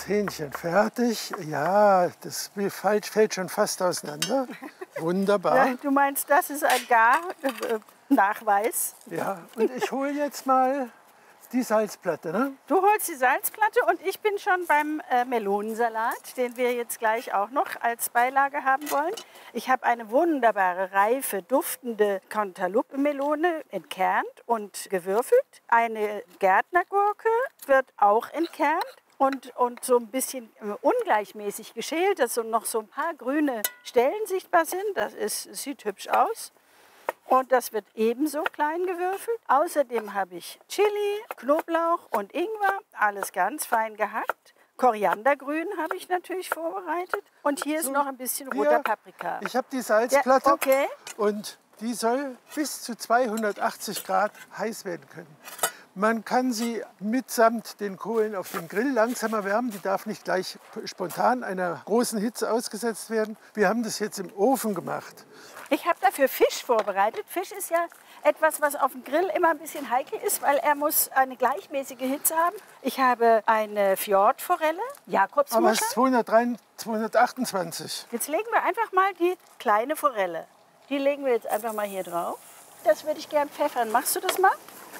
Hähnchen fertig. Ja, das fällt schon fast auseinander. Wunderbar. Ja, du meinst, das ist ein Gar-Nachweis? Ja, und ich hole jetzt mal die Salzplatte. Ne? Du holst die Salzplatte und ich bin schon beim Melonensalat, den wir jetzt gleich auch noch als Beilage haben wollen. Ich habe eine wunderbare, reife, duftende Cantaloupe-Melone entkernt und gewürfelt. Eine Gärtnergurke wird auch entkernt und so ein bisschen ungleichmäßig geschält, dass so noch so ein paar grüne Stellen sichtbar sind. Sieht hübsch aus. Und das wird ebenso klein gewürfelt. Außerdem habe ich Chili, Knoblauch und Ingwer, alles ganz fein gehackt. Koriandergrün habe ich natürlich vorbereitet. Und hier ist noch ein bisschen roter Paprika. Ich habe die Salzplatte, ja, okay. Und die soll bis zu 280 Grad heiß werden können. Man kann sie mitsamt den Kohlen auf dem Grill langsam erwärmen. Die darf nicht gleich spontan einer großen Hitze ausgesetzt werden. Wir haben das jetzt im Ofen gemacht. Ich habe dafür Fisch vorbereitet. Fisch ist ja etwas, was auf dem Grill immer ein bisschen heikel ist, weil er muss eine gleichmäßige Hitze haben. Ich habe eine Fjordforelle, Jakobsmuschel. Aber es ist 228. Jetzt legen wir einfach mal die kleine Forelle. Die legen wir jetzt einfach mal hier drauf. Das würde ich gern pfeffern. Machst du das mal?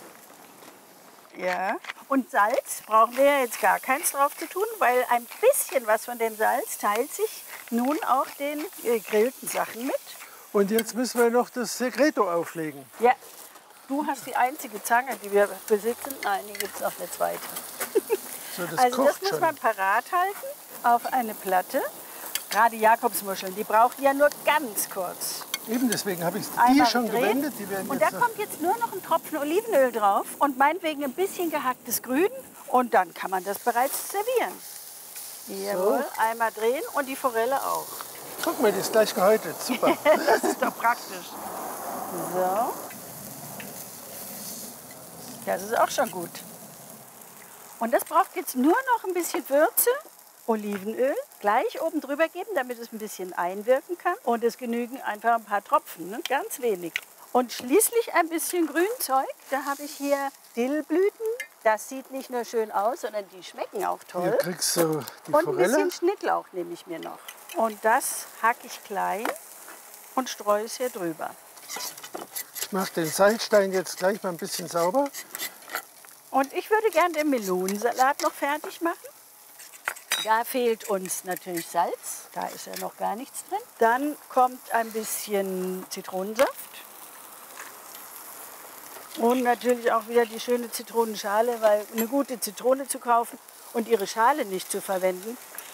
Ja. Und Salz brauchen wir ja jetzt gar keins drauf zu tun, weil ein bisschen was von dem Salz teilt sich nun auch den gegrillten Sachen mit. Und jetzt müssen wir noch das Segreto auflegen. Ja. Du hast die einzige Zange, die wir besitzen. Nein, hier gibt es noch eine zweite. So, das also das muss schon. man parat halten auf eine Platte. Gerade Jakobsmuscheln, die brauchen ja nur ganz kurz. Eben deswegen habe ich die Einmal schon drehen. gewendet. Die werden und jetzt da kommt jetzt nur noch ein Tropfen Olivenöl drauf und meinetwegen ein bisschen gehacktes Grün. Und dann kann man das bereits servieren. Jawohl, einmal drehen und die Forelle auch. Guck mal, die ist gleich gehäutet. Super. Das ist doch praktisch. So. Das ist auch schon gut. Und das braucht jetzt nur noch ein bisschen Würze. Olivenöl gleich oben drüber geben, damit es ein bisschen einwirken kann. Und es genügen einfach ein paar Tropfen, ne? Ganz wenig. Und schließlich ein bisschen Grünzeug. Da habe ich hier Dillblüten. Das sieht nicht nur schön aus, sondern die schmecken auch toll. Hier kriegst du die Und ein Forelle. bisschen Schnittlauch nehme ich mir noch. Und das hacke ich klein und streue es hier drüber. Ich mache den Salzstein jetzt gleich mal ein bisschen sauber. Und ich würde gerne den Melonensalat noch fertig machen. Da fehlt uns natürlich Salz, da ist ja noch gar nichts drin. Dann kommt ein bisschen Zitronensaft. Und natürlich auch wieder die schöne Zitronenschale, weil eine gute Zitrone zu kaufen und ihre Schale nicht zu verwenden,